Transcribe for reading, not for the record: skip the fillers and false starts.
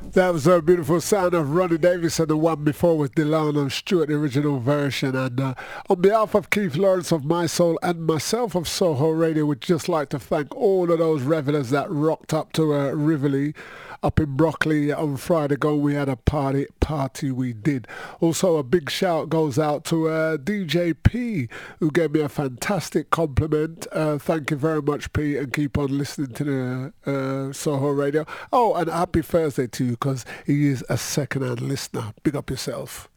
That was a beautiful sound of Ronnie Davis, and the one before was Delano Stewart, the original version. And on behalf of Keith Lawrence of My Soul and myself of Soho Radio, we'd just like to thank all of those revelers that rocked up to Rivoli up in Broccoli on Friday ago. We had a party we did. Also, a big shout goes out to DJ P, who gave me a fantastic compliment. Thank you very much, P, and keep on listening to the Soho Radio. Oh, and happy Thursday to you, because he is a second-hand listener. Big up yourself.